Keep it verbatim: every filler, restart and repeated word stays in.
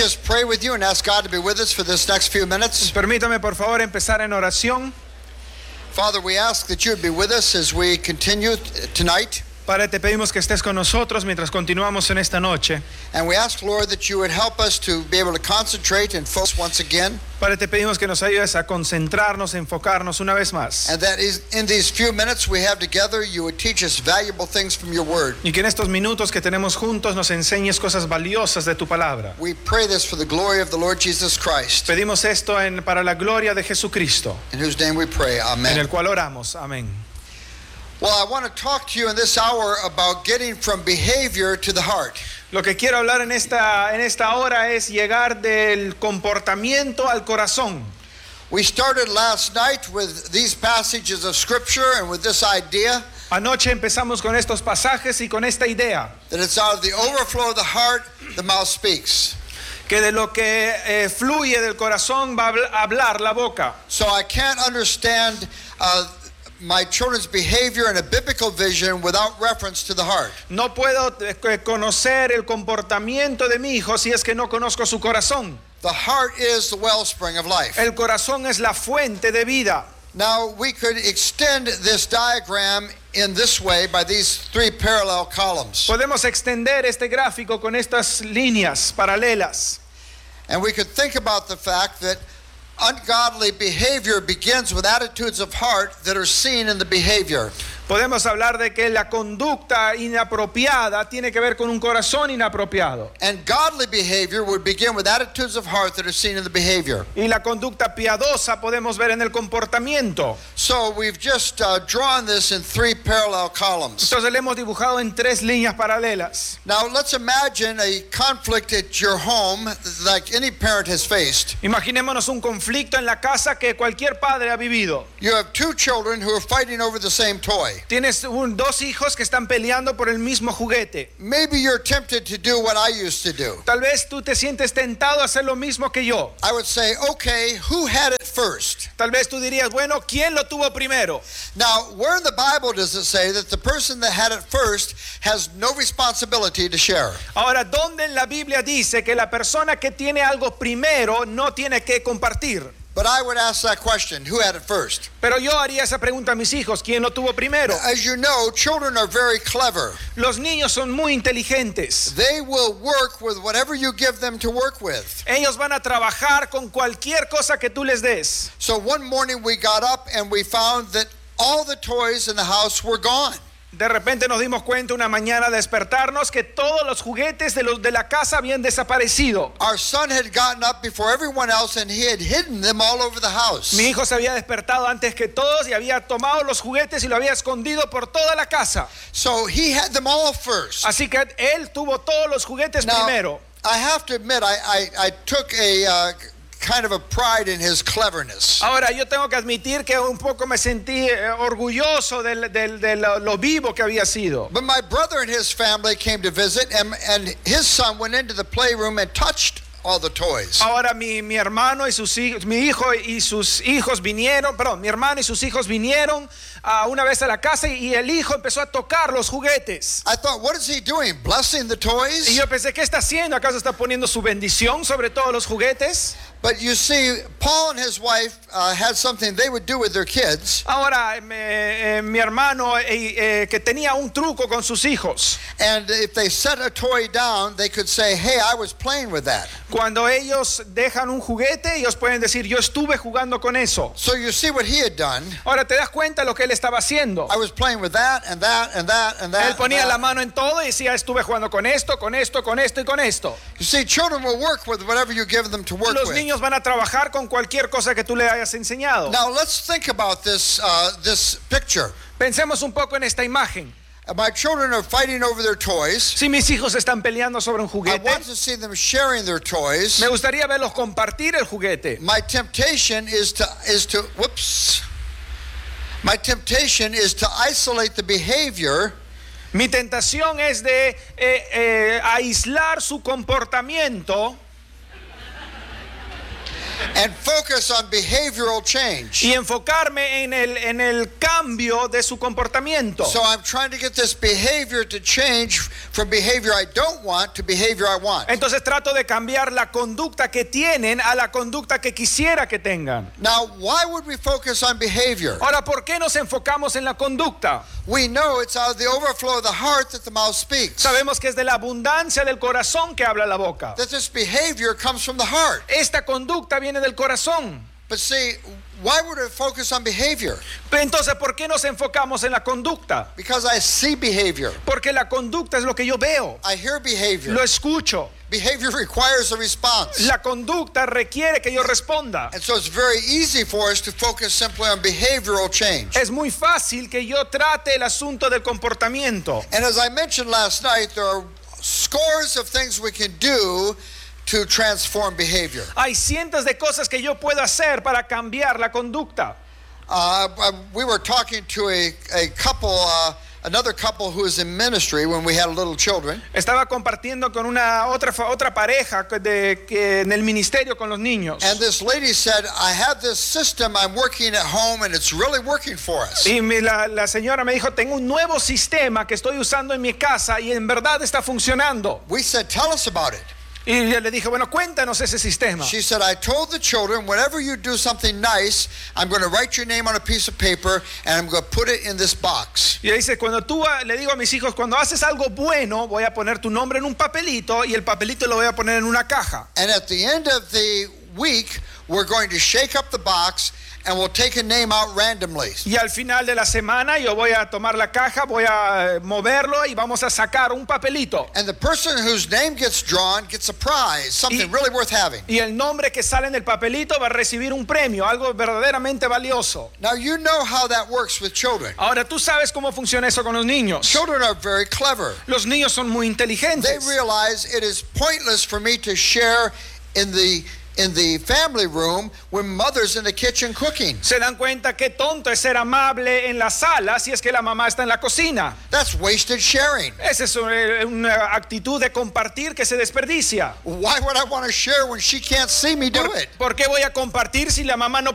just pray with you and ask God to be with us for this next few minutes? Permítame por favor empezar en oración. Father, we ask that you would be with us as we continue tonight. Padre, te pedimos que estés con nosotros mientras continuamos en esta noche. And we ask, Lord, that you would help us to be able to concentrate and focus once again. Padre, te pedimos que nos ayudes a concentrarnos, a enfocarnos una vez más. And that is, in these few minutes we have together, you would teach us valuable things from your word. Y que en estos minutos que tenemos juntos nos enseñes cosas valiosas de tu palabra. We pray this for the glory of the Lord Jesus Christ. Pedimos esto en, para la gloria de Jesucristo, In whose name we pray. en Amen. el cual oramos. Amén. Well, I want to talk to you in this hour about getting from behavior to the heart. Lo que quiero hablar en esta, en esta hora es llegar del comportamiento al corazón. We started last night with these passages of Scripture and with this idea Anoche empezamos con estos pasajes y con esta idea, that it's out of the overflow of the heart the mouth speaks. que de lo que eh, fluye del corazón va a habl- hablar la boca. So I can't understand uh, my children's behavior in a biblical vision without reference to the heart. No puedo eh, conocer el comportamiento de mi hijo si es que no conozco su corazón. The heart is the wellspring of life. El corazón es la fuente de vida. Now we could extend this diagram in this way by these three parallel columns. Podemos extender este gráfico con estas líneas paralelas. And we could think about the fact that ungodly behavior begins with attitudes of heart that are seen in the behavior. Podemos hablar de que la conducta inapropiada tiene que ver con un corazón inapropiado. And godly behavior would begin with attitudes of heart that are seen in the behavior. Y la conducta piadosa podemos ver en el comportamiento. So we've just uh, drawn this in three parallel columns. Entonces le hemos dibujado en tres líneas paralelas. Now let's imagine a conflict at your home like any parent has faced. Imaginémonos un conflicto en la casa que cualquier padre ha vivido. You have two children who are fighting over the same toy. Tienes un, dos hijos que están peleando por el mismo juguete. Maybe you're tempted to do what I used to do. Tal vez tú te sientes tentado a hacer lo mismo que yo. I would say, okay, who had it first? Tal vez tú dirías, bueno, ¿quién lo tuvo primero? Now, where in the Bible does it say that the person that had it first has no responsibility to share? Ahora, ¿dónde en la Biblia dice que la persona que tiene algo primero no tiene que compartir? But I would ask that question, who had it first? Pero yo haría esa pregunta a mis hijos, ¿quién lo tuvo primero? As you know, children are very clever. Los niños son muy inteligentes. They will work with whatever you give them to work with. Ellos van a trabajar con cualquier cosa que tú les des. So one morning we got up and we found that all the toys in the house were gone. De repente nos dimos cuenta una mañana de despertarnos que todos los juguetes de los de la casa habían desaparecido. Our son had gotten up before everyone else and he had hidden them all over the house. Mi hijo se había despertado antes que todos y había tomado los juguetes y lo había escondido por toda la casa. So he had them all first. Así que él tuvo todos los juguetes Now, primero. I have to admit, I, I, I took a uh, kind of a pride in his cleverness. Ahora yo tengo que admitir que un poco me sentí eh, orgulloso de, de, de lo, lo vivo que había sido. But my brother and his family came to visit, and, and his son went into the playroom and touched all the toys. Ahora mi, mi hermano y sus hijos, mi hijo y sus hijos vinieron, perdón, mi hermano y sus hijos vinieron uh, una vez a la casa y, y el hijo empezó a tocar los juguetes. I thought, what is he doing? Blessing the Y toys? yo pensé, ¿qué está haciendo? ¿Acaso está poniendo su bendición sobre todos los juguetes? But you see, Paul and his wife uh, had something they would do with their kids. Ahora me, eh, mi hermano eh, eh, que tenía un truco con sus hijos. And if they set a toy down, they could say, hey, I was playing with that. Cuando ellos dejan un juguete, ellos pueden decir, yo estuve jugando con eso. So you see what he had done. Ahora te das cuenta lo que él estaba haciendo. I was playing with that and that and that and that. Él and ponía that. la mano en todo y decía, estuve jugando con esto, con esto, con esto y con esto. You see, children will work with whatever you give them to work Los with. niños van a trabajar con cualquier cosa que tú le hayas enseñado. Now let's think about this uh, this picture. Pensemos un poco en esta imagen. Uh, My children are fighting over their toys. Si mis hijos están peleando sobre un I juguete, want to see them sharing their toys. me gustaría verlos compartir el juguete. My temptation is to is to whoops. My temptation is to isolate the behavior Mi tentación es de eh, eh, aislar su comportamiento and focus on behavioral change. y enfocarme en el, en el cambio de su comportamiento. So I'm trying to get this behavior to change from behavior I don't want to behavior I want. Entonces trato de cambiar la conducta que tienen a la conducta que quisiera que tengan. Now, why would we focus on behavior? Ahora, ¿por qué nos enfocamos en la conducta? We know it's out of the overflow of the heart that the mouth speaks. Sabemos que es de la abundancia del corazón que habla la boca. That this behavior comes from the heart. Esta conducta viene del corazón. But see, why would it focus on behavior? Entonces, ¿por qué nos enfocamos en la conducta? Because I see behavior. Porque la conducta es lo que yo veo, I hear behavior. lo escucho. Behavior requires a response. La conducta requiere que yo responda. And so it's very easy for us to focus simply on behavioral change. Es muy fácil que yo trate el asunto del comportamiento. And as I mentioned last night, there are scores of things we can do to transform behavior. Hay cientos de cosas que yo puedo hacer para cambiar la conducta. Uh, we were talking to a, a couple, uh, another couple who is in ministry when we had little children. Estaba compartiendo con una otra otra pareja de que en el ministerio con los niños. And this lady said, I have this system I'm working at home and it's really working for us. Y me, la, la señora me dijo, tengo un nuevo sistema que estoy usando en mi casa y en verdad está funcionando. We said, tell us about it. Y yo le dije, bueno, cuéntanos ese sistema. She said, I told the children, whenever you do something nice, I'm going to write your name on a piece of paper and I'm going to put it in this box. Y ella dice, cuando tú, le digo a mis hijos, cuando haces algo bueno, voy a poner tu nombre en un papelito y el papelito lo voy a poner en una caja. And at the end of the week, we're going to shake up the box and we'll take a name out randomly. Y al final de la semana yo voy a tomar la caja, voy a moverlo y vamos a sacar un papelito. And the person whose name gets drawn gets a prize, something Y- really worth having. Y el nombre que sale en el papelito va a recibir un premio, algo verdaderamente valioso. Now you know how that works with children. Ahora tú sabes cómo funciona eso con los niños. Children are very clever. Los niños son muy They inteligentes. realize it is pointless for me to share in the in the family room when mother's in the kitchen cooking. Se dan cuenta qué tonto es ser amable en la sala si es que la mamá está en la cocina. That's wasted sharing. Esa es una, una actitud de compartir que se desperdicia. Why would I want to share when she can't see me do ¿Por, it? por qué voy a compartir si la mamá no